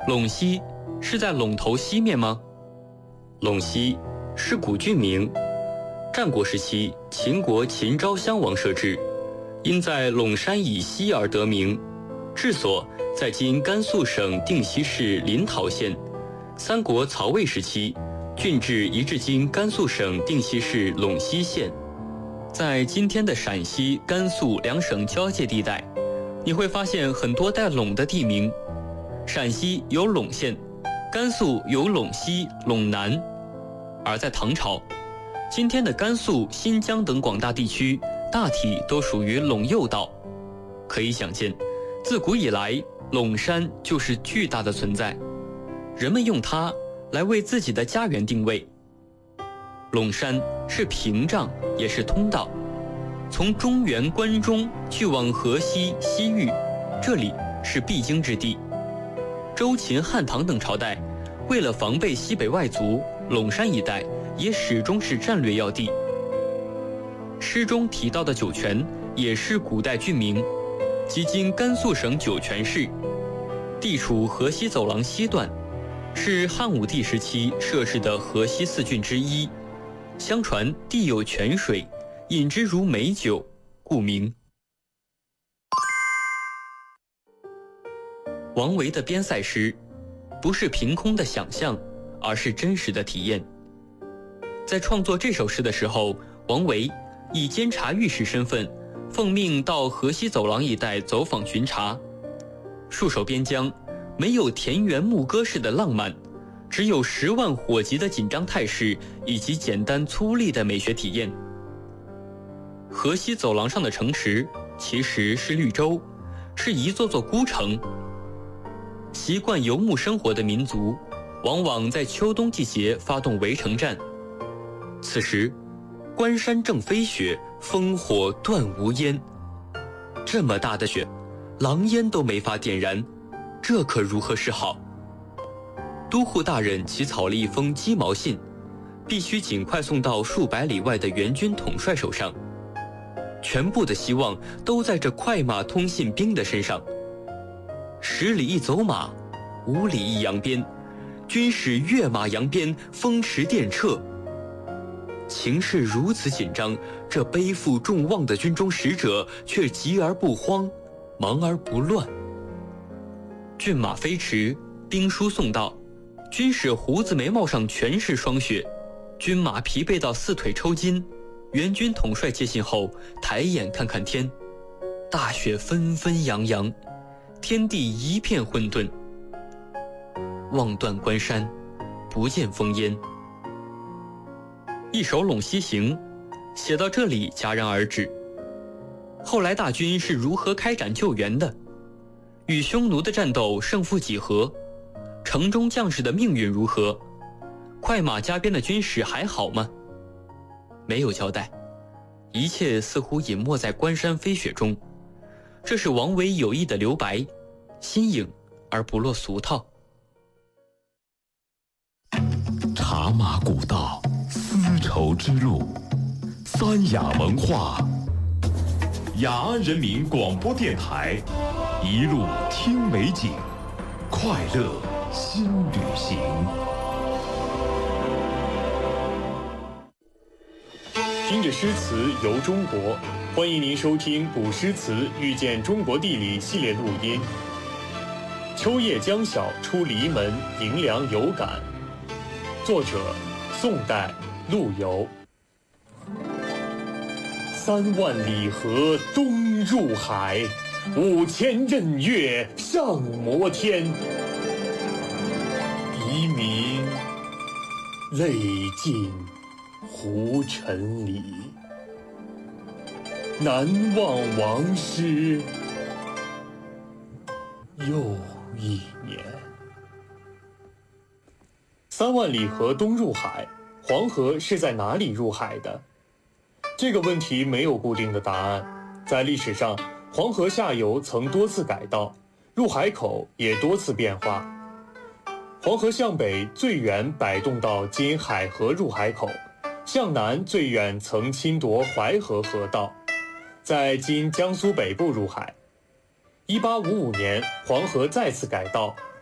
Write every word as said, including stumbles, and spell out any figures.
陇西是在陇头西面吗？陇西是古郡名，战国时期秦国秦昭襄王设置，因在陇山以西而得名，治所在今甘肃省定西市临洮县。三国曹魏时期，郡治移至今甘肃省定西市陇西县。在今天的陕西、甘肃两省交界地带，你会发现很多带陇的地名。陕西有陇县，甘肃有陇西、陇南。而在唐朝，今天的甘肃、新疆等广大地区大体都属于陇右道。可以想见，自古以来，陇山就是巨大的存在，人们用它来为自己的家园定位。陇山是屏障，也是通道，从中原关中去往河西、西域，这里是必经之地。周秦汉唐等朝代为了防备西北外族，陇山一带也始终是战略要地。诗中提到的酒泉也是古代郡名，即今甘肃省酒泉市，地处河西走廊西段，是汉武帝时期设置的河西四郡之一。相传地有泉水，饮之如美酒，故名。王维的边塞诗不是凭空的想象，而是真实的体验。在创作这首诗的时候，王维以监察御史身份，奉命到河西走廊一带走访巡查。戍守边疆，没有田园牧歌式的浪漫，只有十万火急的紧张态势，以及简单粗粝的美学体验。河西走廊上的城池其实是绿洲，是一座座孤城。习惯游牧生活的民族，往往在秋冬季节发动围城战。此时，关山正飞雪，烽火断无烟。这么大的雪，狼烟都没法点燃，这可如何是好？都护大人起草了一封鸡毛信，必须尽快送到数百里外的援军统帅手上。全部的希望都在这快马通信兵的身上。十里一走马，五里一扬鞭，军使跃马扬鞭，风驰电掣。情势如此紧张，这背负众望的军中使者却急而不慌，忙而不乱。骏马飞驰，兵书送到，军使胡子眉毛上全是霜雪，军马疲惫到四腿抽筋。援军统帅接信后，抬眼看看天，大雪纷纷扬扬，天地一片混沌。望断关山，不见烽烟。一首《陇西行》写到这里戛然而止。后来大军是如何开展救援的？与匈奴的战斗胜负几何？城中将士的命运如何？快马加鞭的军使还好吗？没有交代，一切似乎隐没在关山飞雪中。这是王维有意的留白，新颖而不落俗套。 茶马古道，丝绸之路，三雅文化，雅安人民广播电台，一路听美景，快乐新旅行。 听着诗词游中国，欢迎您收听古诗词遇见中国地理系列录音。秋夜将晓出篱门，迎凉有感。作者：宋代陆游。三万里河东入海，五千仞岳上摩天。遗民泪尽胡尘里，难忘王师又一年。三万里河东入海，黄河是在哪里入海的？这个问题没有固定的答案。在历史上，黄河下游曾多次改道，入海口也多次变化。黄河向北最远摆动到今海河入海口，向南最远曾侵夺淮河河道，在今江苏北部入海。一八五五年，黄河再次改道，